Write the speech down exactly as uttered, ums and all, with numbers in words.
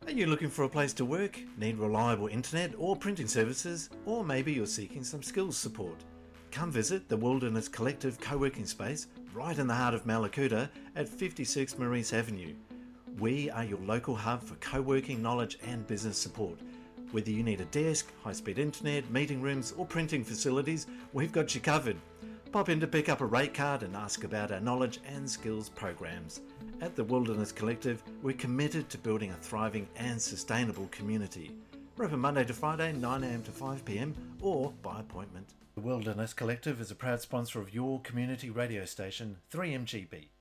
Are you looking for a place to work, need reliable internet or printing services, or maybe you're seeking some skills support? Come visit the Wilderness Collective co-working space right in the heart of Mallacoota at fifty-six Maurice Avenue. We are your local hub for co-working knowledge and business support. Whether you need a desk, high-speed internet, meeting rooms or printing facilities, we've got you covered. Pop in to pick up a rate card and ask about our knowledge and skills programs. At the Wilderness Collective, we're committed to building a thriving and sustainable community. We're open Monday to Friday, nine a m to five p m or by appointment. The Wilderness Collective is a proud sponsor of your community radio station, three M G B.